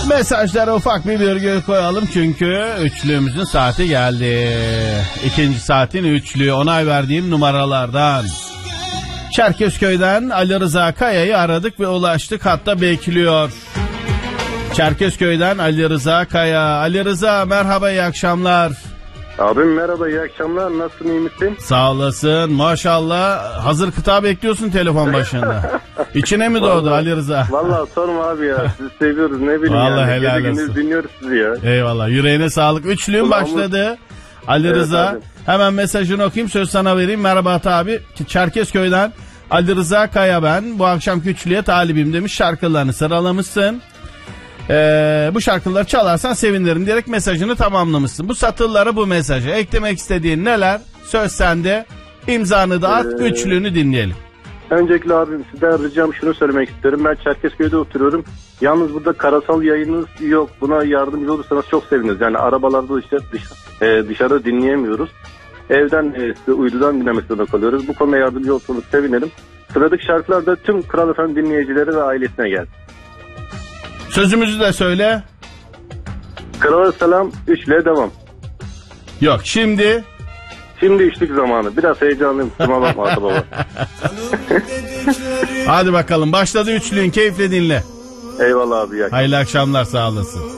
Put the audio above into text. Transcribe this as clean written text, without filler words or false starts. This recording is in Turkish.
Mesajlara ufak bir virgül koyalım çünkü üçlüğümüzün saati geldi. İkinci saatin üçlüğü onay verdiğim numaralardan. Çerkezköy'den Ali Rıza Kaya'yı aradık ve ulaştık, hatta bekliyor. Çerkezköy'den Ali Rıza Kaya. Ali Rıza merhaba, iyi akşamlar. Abim merhaba, iyi akşamlar, nasılsın, iyi misin? Sağ olasın maşallah, hazır kıta bekliyorsun telefon başında. İçine mi doğdu Ali Rıza? Vallahi sorma abi ya, sizi seviyoruz, ne bileyim vallahi yani. helal Gece olsun. dinliyoruz sizi ya. Eyvallah, yüreğine sağlık. Üçlüğün başladı Ali evet, Rıza abi. Hemen mesajını okuyayım, söz sana vereyim. Merhaba abi, Çerkezköy'den Ali Rıza Kaya ben, bu akşamki üçlüye talibim demiş, şarkılarını sıralamışsın. Bu şarkıları çalarsan sevinirim diyerek mesajını tamamlamışsın. Bu satırlara, bu mesaja eklemek istediğin neler? Söz sende, imzanı da at, üçlüğünü dinleyelim. Öncelikle abim sizden ricam şunu söylemek istiyorum. Ben Çerkezköy'de oturuyorum. Yalnız burada karasal yayınınız yok. Buna yardımcı olursanız çok seviniriz. Yani arabalarda işte dışarı dinleyemiyoruz. Evden uydudan dinlemek zorunda kalıyoruz. Bu konuda yardımcı olursanız sevinirim. Sıradaki şarkılar da tüm Kral FM dinleyicileri ve ailesine geldi. Sözümüzü de söyle. Krala selam, üçlüye devam. Yok şimdi üçlük zamanı. Biraz heyecanlıyım. Kusura bakma baba. Hadi bakalım, başladı üçlüğün, keyifle dinle. Eyvallah abi. Hayırlı akşamlar, sağ olasın.